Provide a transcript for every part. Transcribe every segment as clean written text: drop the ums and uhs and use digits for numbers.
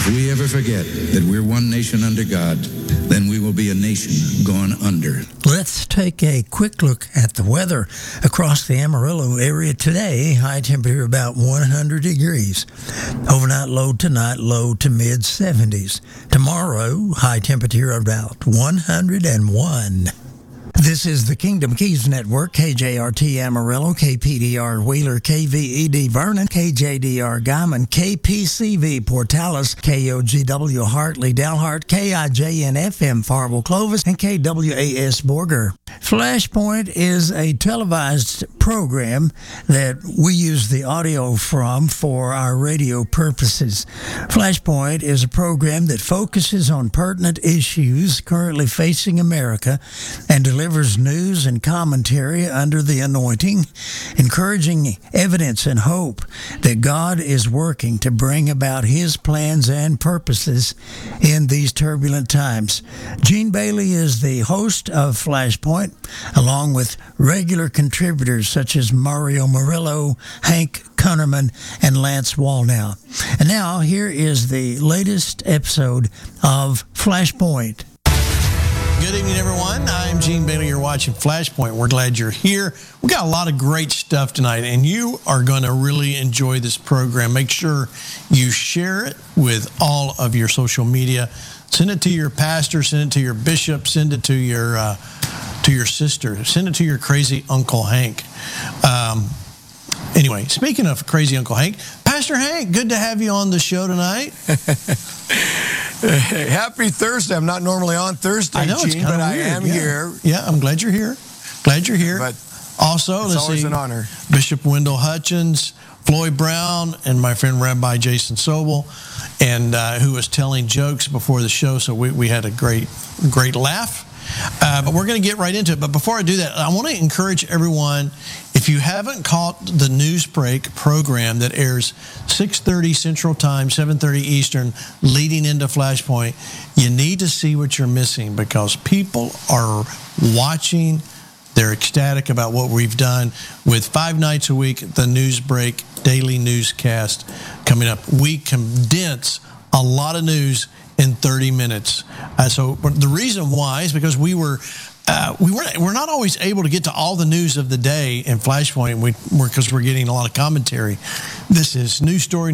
If we ever forget that we're one nation under God, then we will be a nation gone under. Let's take a quick look at the weather across the Amarillo area today. High temperature about 100 degrees. Overnight low tonight, low to mid 70s. Tomorrow, high temperature about 101. This is the Kingdom Keys Network, KJRT Amarillo, KPDR Wheeler, KVED Vernon, KJDR Guyman, KPCV Portales, KOGW Hartley Dalhart, KIJN FM Farwell Clovis, and KWAS Borger. Flashpoint is a televised program that we use the audio from for our radio purposes. Flashpoint is a program that focuses on pertinent issues currently facing America and delivers news and commentary under the anointing, encouraging evidence and hope that God is working to bring about His plans and purposes in these turbulent times. Gene Bailey is the host of Flashpoint, along with regular contributors such as Mario Murillo, Hank Kunnerman, and Lance Wallnow. And now, here is the latest episode of Flashpoint. Good evening, everyone. I'm Gene Bailey. You're watching Flashpoint. We're glad you're here. We got a lot of great stuff tonight, and you are going to really enjoy this program. Make sure you share it with all of your social media. Send it to your pastor. Send it to your bishop. Send it to your sister. Send it to your crazy Uncle Hank. Anyway, speaking of crazy Uncle Hank, Pastor Hank, good to have you on the show tonight. Happy Thursday. I'm not normally on Thursday, I know, Gene, but I am here. Yeah, I'm glad you're here. Glad you're here. But also, it's always an honor. Bishop Wendell Hutchins, Floyd Brown, and my friend Rabbi Jason Sobel, and who was telling jokes before the show, so we had a great laugh. But we're going to get right into it. But before I do that, I want to encourage everyone, if you haven't caught the News Break program that airs 6:30 Central Time, 7:30 Eastern, leading into Flashpoint, you need to see what you're missing, because people are watching. They're ecstatic about what we've done with 5 nights a week, the News Break daily newscast coming up. We condense a lot of news in 30 minutes. So the reason why is because we're not always able to get to all the news of the day in Flashpoint because we're getting a lot of commentary. This is news story.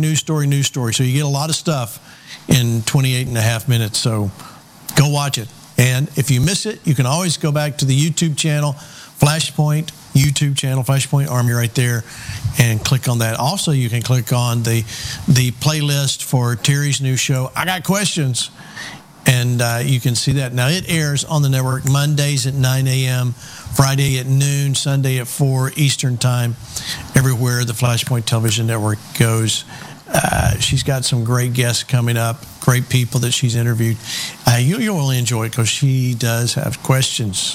So you get a lot of stuff in 28 and a half minutes. So go watch it. And if you miss it, you can always go back to the YouTube channel, Flashpoint YouTube channel, Flashpoint Army right there, and click on that. Also, you can click on the playlist for Terry's new show, I Got Questions, and you can see that. Now, it airs on the network Mondays at 9 a.m., Friday at noon, Sunday at 4 Eastern Time, everywhere the Flashpoint Television Network goes. She's got some great guests coming up, great people that she's interviewed. You'll really enjoy it because she does have questions.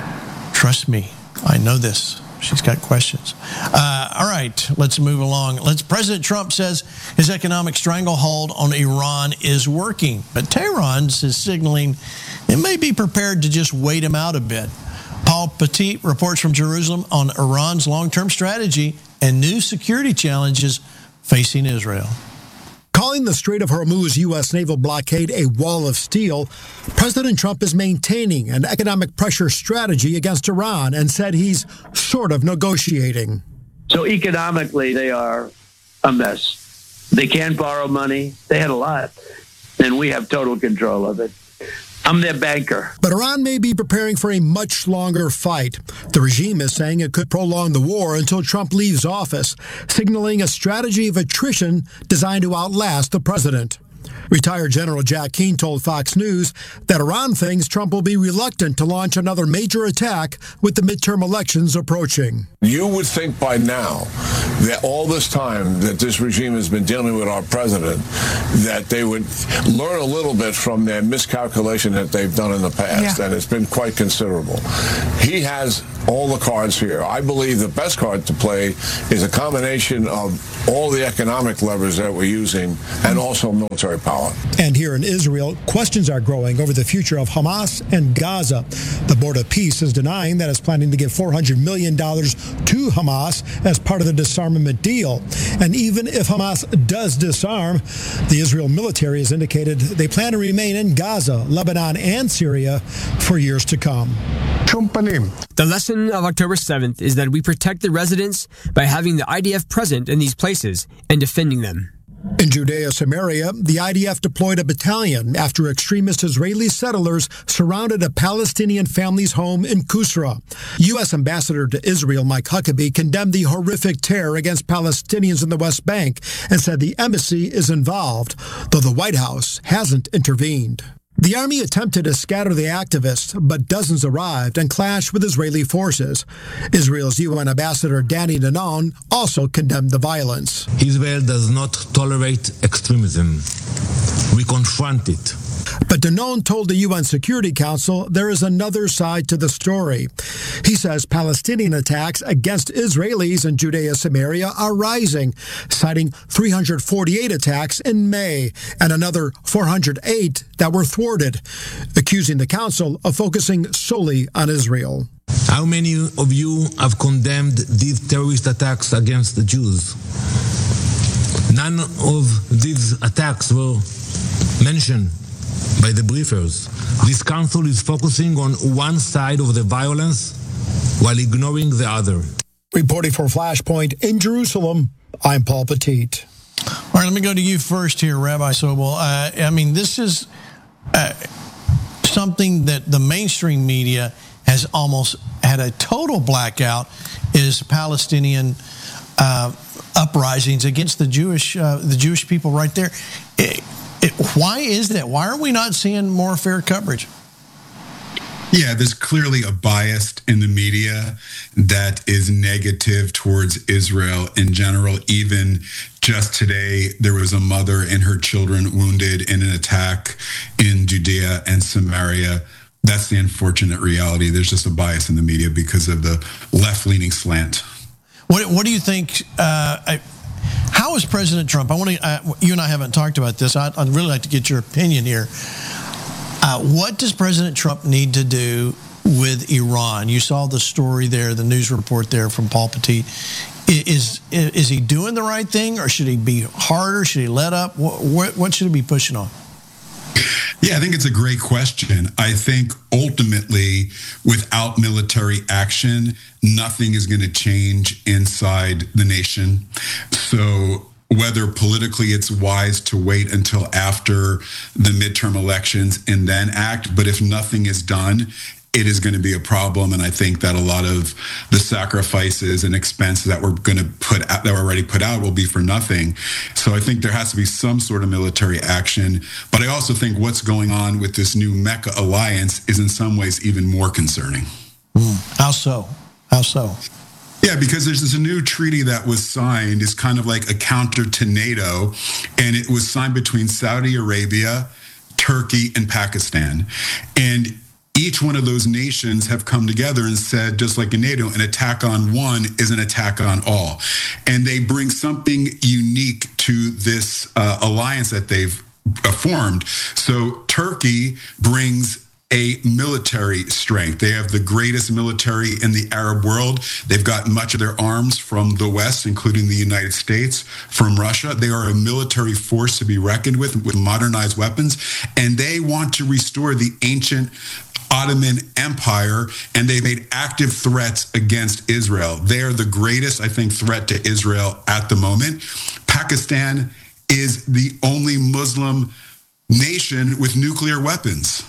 Trust me, I know this. She's got questions. All right, let's move along. President Trump says his economic stranglehold on Iran is working, but Tehran is signaling it may be prepared to just wait him out a bit. Paul Petit reports from Jerusalem on Iran's long-term strategy and new security challenges facing Israel. Calling the Strait of Hormuz U.S. naval blockade a wall of steel, President Trump is maintaining an economic pressure strategy against Iran and said he's sort of negotiating. So economically, they are a mess. They can't borrow money. They had a lot, and we have total control of it. I'm their banker. But Iran may be preparing for a much longer fight. The regime is saying it could prolong the war until Trump leaves office, signaling a strategy of attrition designed to outlast the president. Retired General Jack Keane told Fox News that Iran thinks Trump will be reluctant to launch another major attack with the midterm elections approaching. You would think by now that all this time that this regime has been dealing with our president, that they would learn a little bit from their miscalculation that they've done in the past, and it's been quite considerable. He has all the cards here. I believe the best card to play is a combination of all the economic levers that we're using and also military military power. And here in Israel, questions are growing over the future of Hamas and Gaza. The Board of Peace is denying that it's planning to give $400 million to Hamas as part of the disarmament deal. And even if Hamas does disarm, the Israel military has indicated they plan to remain in Gaza, Lebanon, and Syria for years to come. The lesson of October 7th is that we protect the residents by having the IDF present in these places and defending them. In Judea, Samaria, the IDF deployed a battalion after extremist Israeli settlers surrounded a Palestinian family's home in Kusra. U.S. Ambassador to Israel Mike Huckabee condemned the horrific terror against Palestinians in the West Bank and said the embassy is involved, though the White House hasn't intervened. The army attempted to scatter the activists, but dozens arrived and clashed with Israeli forces. Israel's UN ambassador Danny Danon also condemned the violence. Israel does not tolerate extremism. We confront it. But Danon told the UN Security Council there is another side to the story. He says Palestinian attacks against Israelis in Judea Samaria are rising, citing 348 attacks in May and another 408 that were thwarted, accusing the council of focusing solely on Israel. How many of you have condemned these terrorist attacks against the Jews? None of these attacks were mentioned by the briefers. This council is focusing on one side of the violence while ignoring the other. Reporting for Flashpoint in Jerusalem, I'm Paul Petit. All right, let me go to you first here, Rabbi Sobel. I mean, this is something that the mainstream media has almost had a total blackout, is Palestinian uprisings against the Jewish people right there. Why is that? Why are we not seeing more fair coverage? Yeah, there's clearly a bias in the media that is negative towards Israel in general. Even just today, there was a mother and her children wounded in an attack in Judea and Samaria. That's the unfortunate reality. There's just a bias in the media because of the left-leaning slant. What do you think? How is President Trump? I want to. You and I haven't talked about this. I'd really like to get your opinion here. What does President Trump need to do with Iran? You saw the story there, the news report there from Paul Petit. Is he doing the right thing, or should he be harder? Should he let up? What should he be pushing on? Yeah, I think it's a great question. I think ultimately, without military action, nothing is going to change inside the nation. So whether politically it's wise to wait until after the midterm elections and then act, but if nothing is done, it is going to be a problem. And I think that a lot of the sacrifices and expenses that we're going to put out, that were already put out, will be for nothing. So I think there has to be some sort of military action. But I also think what's going on with this new Mecca alliance is in some ways even more concerning. How so? How so? Yeah, because there's this new treaty that was signed. It's kind of like a counter to NATO, and it was signed between Saudi Arabia, Turkey, and Pakistan. And each one of those nations have come together and said, just like in NATO, an attack on one is an attack on all. And they bring something unique to this alliance that they've formed. So Turkey brings a military strength. They have the greatest military in the Arab world. They've got much of their arms from the West, including the United States, from Russia. They are a military force to be reckoned with modernized weapons. And they want to restore the ancient Ottoman Empire, and they made active threats against Israel. They are the greatest, I think, threat to Israel at the moment. Pakistan is the only Muslim nation with nuclear weapons.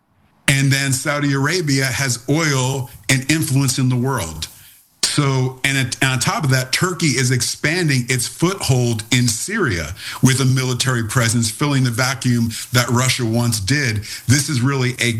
And then Saudi Arabia has oil and influence in the world. So, and on top of that, Turkey is expanding its foothold in Syria with a military presence, filling the vacuum that Russia once did. This is really a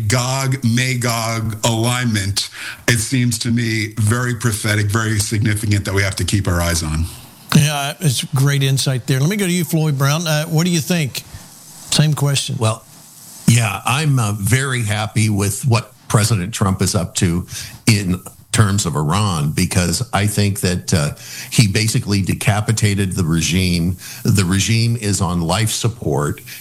Gog-Magog alignment. It seems to me very prophetic, very significant, that we have to keep our eyes on. Yeah, it's great insight there. Let me go to you, Floyd Brown. What do you think? Same question. Well, yeah, I'm very happy with what President Trump is up to in terms of Iran, because I think that he basically decapitated the regime. The regime is on life support.